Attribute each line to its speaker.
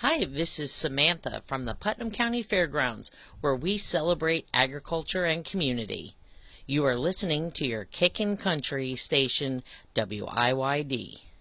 Speaker 1: Hi, this is Samantha from the Putnam County Fairgrounds, where we celebrate agriculture and community. You are listening to your Kickin' Country station, WIYD.